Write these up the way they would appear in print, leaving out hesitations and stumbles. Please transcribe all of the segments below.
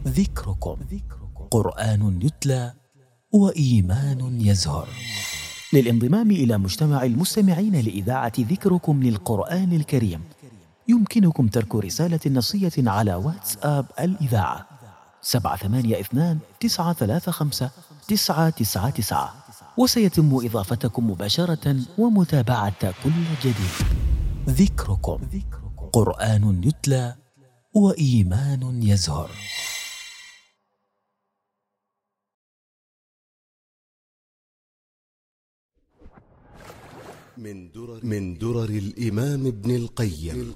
ذكركم قرآن يتلى وإيمان يزهر. للانضمام إلى مجتمع المستمعين لإذاعة ذكركم للقرآن الكريم يمكنكم ترك رسالة نصية على واتساب الإذاعة 782-935-999، وسيتم إضافتكم مباشرة ومتابعة كل جديد. ذكركم قرآن يتلى وإيمان يزهر. من درر الإمام ابن القيم.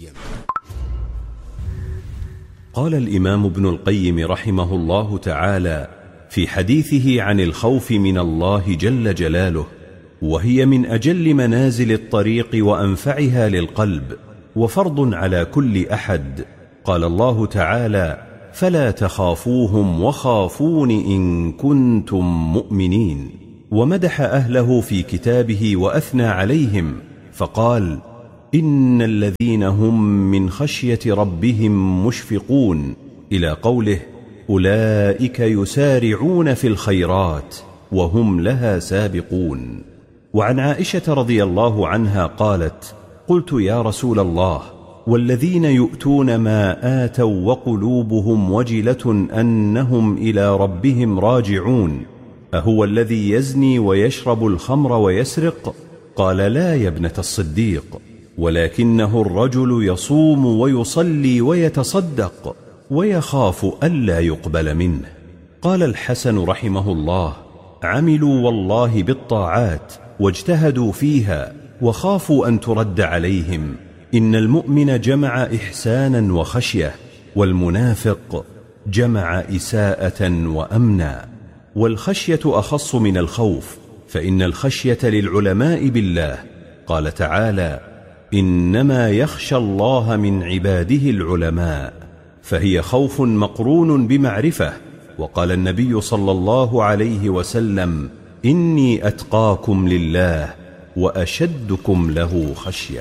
قال الإمام ابن القيم رحمه الله تعالى في حديثه عن الخوف من الله جل جلاله: وهي من أجل منازل الطريق وأنفعها للقلب، وفرض على كل أحد. قال الله تعالى: فلا تخافوهم وخافون إن كنتم مؤمنين. ومدح أهله في كتابه وأثنى عليهم فقال: إن الذين هم من خشية ربهم مشفقون، إلى قوله: أولئك يسارعون في الخيرات وهم لها سابقون. وعن عائشة رضي الله عنها قالت: قلت يا رسول الله، والذين يؤتون ما آتوا وقلوبهم وجلة أنهم إلى ربهم راجعون، أهو الذي يزني ويشرب الخمر ويسرق؟ قال: لا يا ابنة الصديق، ولكنه الرجل يصوم ويصلي ويتصدق ويخاف ألا يقبل منه. قال الحسن رحمه الله: عملوا والله بالطاعات واجتهدوا فيها وخافوا أن ترد عليهم. إن المؤمن جمع إحسانا وخشية، والمنافق جمع إساءة وأمنا. والخشية أخص من الخوف، فإن الخشية للعلماء بالله. قال تعالى: إنما يخشى الله من عباده العلماء، فهي خوف مقرون بمعرفة. وقال النبي صلى الله عليه وسلم: إني أتقاكم لله وأشدكم له خشية.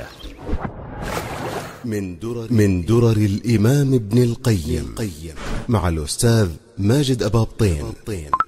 من درر الإمام ابن القيم مع الأستاذ ماجد أبابطين.